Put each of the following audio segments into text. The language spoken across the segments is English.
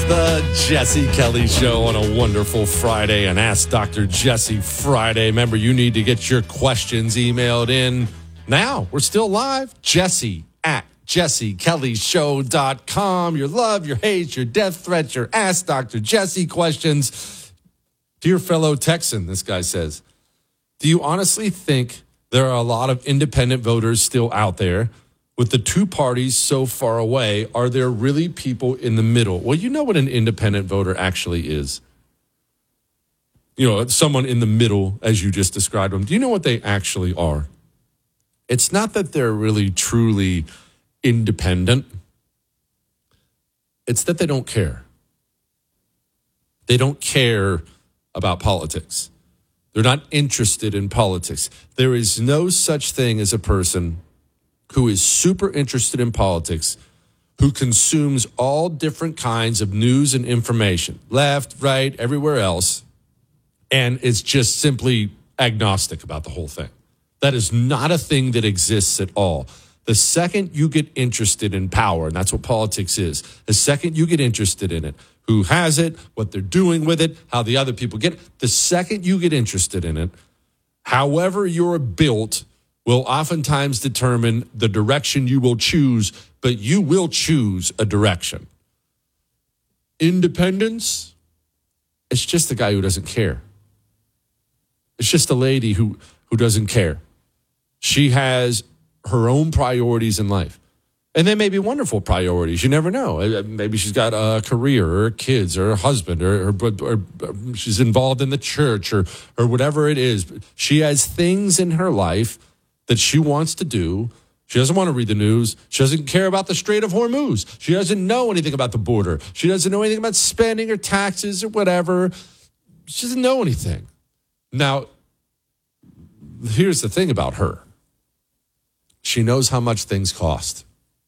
The Jesse Kelly Show on a wonderful Friday, and Ask Dr. Jesse Friday. Remember, you need to get your questions emailed in now. We're still live. Jesse at jessekellyshow.com. Your love, your hate, your death threats, your Ask Dr. Jesse questions. Dear fellow Texan, this guy says, do you honestly think there are a lot of independent voters still out there? With the two parties so far away, are there really people in the middle? Well, you know what an independent voter actually is. You know, someone in the middle, as you just described them. Do you know what they actually are? It's not that they're really truly independent. It's that they don't care. They don't care about politics. They're not interested in politics. There is no such thing as a person who is super interested in politics, who consumes all different kinds of news and information, left, right, everywhere else, and is just simply agnostic about the whole thing. That is not a thing that exists at all. The second you get interested in power, and that's what politics is, the second you get interested in it, who has it, what they're doing with it, how the other people get it, the second you get interested in it, however you're built will oftentimes determine the direction you will choose, but you will choose a direction. Independence, it's just a guy who doesn't care. It's just a lady who doesn't care. She has her own priorities in life. And they may be wonderful priorities. You never know. Maybe she's got a career or kids or a husband or she's involved in the church or whatever it is. She has things in her life that she wants to do. She doesn't want to read the news. She doesn't care about the Strait of Hormuz. She doesn't know anything about the border. She doesn't know anything about spending or taxes or whatever. She doesn't know anything. Now, here's the thing about her. She knows how much things cost.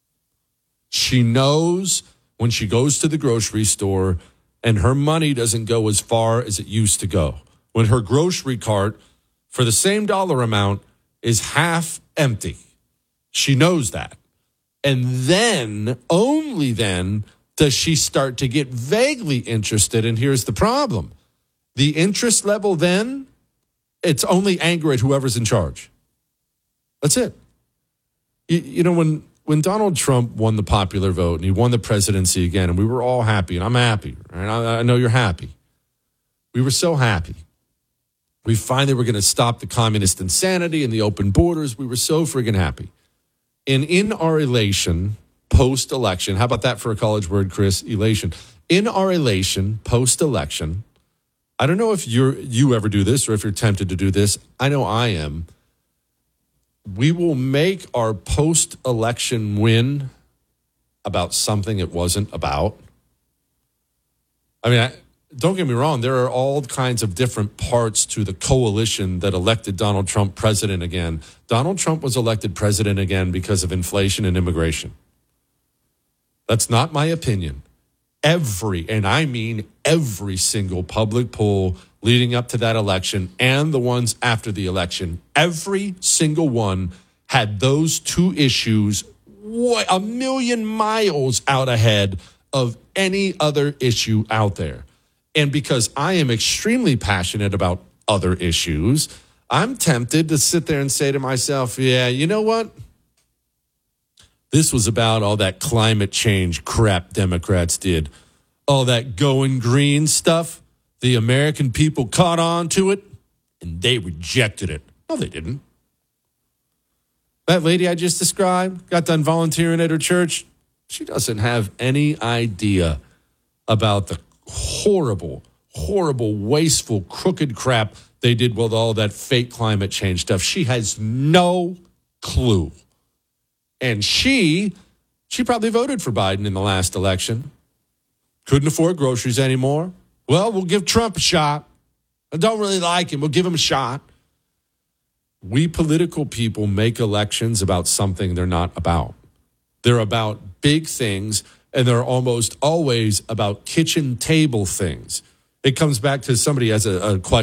She knows when she goes to the grocery store and her money doesn't go as far as it used to go. When her grocery cart, for the same dollar amount, is half empty. She knows that. And then, only then, does she start to get vaguely interested. And here's the problem. The interest level then, it's only anger at whoever's in charge. That's it. You know, when Donald Trump won the popular vote and he won the presidency again, and we were all happy, and I'm happy, right? I know you're happy. We were so happy. We finally were going to stop the communist insanity and the open borders. We were so friggin' happy. And in our elation, post-election, how about that for a college word, Chris? Elation. In our elation, post-election, I don't know if you ever do this or if you're tempted to do this. I know I am. We will make our post-election win about something it wasn't about. I mean, don't get me wrong. There are all kinds of different parts to the coalition that elected Donald Trump president again. Donald Trump was elected president again because of inflation and immigration. That's not my opinion. And I mean every single public poll leading up to that election and the ones after the election, every single one had those two issues a million miles out ahead of any other issue out there. And because I am extremely passionate about other issues, I'm tempted to sit there and say to myself, yeah, you know what? This was about all that climate change crap Democrats did. All that going green stuff. The American people caught on to it, and they rejected it. No, they didn't. That lady I just described got done volunteering at her church. She doesn't have any idea about the horrible, wasteful, crooked crap they did with all that fake climate change stuff. She has no clue. And she probably voted for Biden in the last election. Couldn't afford groceries anymore. Well, we'll give Trump a shot. I don't really like him. We'll give him a shot. We political people make elections about something they're not about. They're about big things, and they're almost always about kitchen table things. It comes back to somebody has a question.